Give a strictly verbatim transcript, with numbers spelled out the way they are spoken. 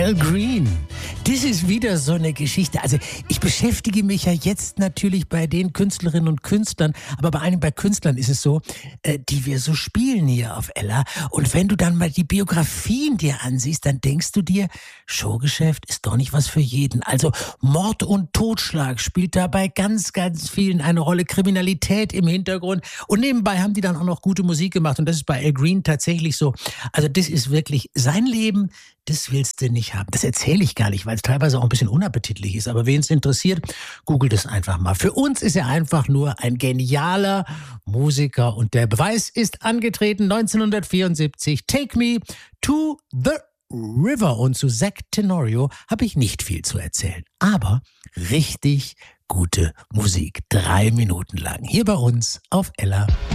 Al Green. Das ist wieder so eine Geschichte. Also ich beschäftige mich ja jetzt natürlich bei den Künstlerinnen und Künstlern, aber bei einigen bei Künstlern ist es so, äh, die wir so spielen hier auf Ella. Und wenn du dann mal die Biografien dir ansiehst, dann denkst du dir, Showgeschäft ist doch nicht was für jeden. Also Mord und Totschlag spielt da bei ganz, ganz vielen eine Rolle. Kriminalität im Hintergrund. Und nebenbei haben die dann auch noch gute Musik gemacht. Und das ist bei Al Green tatsächlich so. Also das ist wirklich sein Leben. Das willst du nicht haben. Das erzähle ich gar nicht, weil es teilweise auch ein bisschen unappetitlich ist. Aber wen es interessiert, googelt es einfach mal. Für uns ist er einfach nur ein genialer Musiker. Und der Beweis ist angetreten neunzehnhundertvierundsiebzig. Take Me to the River. Und zu Zack Tenorio habe ich nicht viel zu erzählen. Aber richtig gute Musik. Drei Minuten lang. Hier bei uns auf Ella.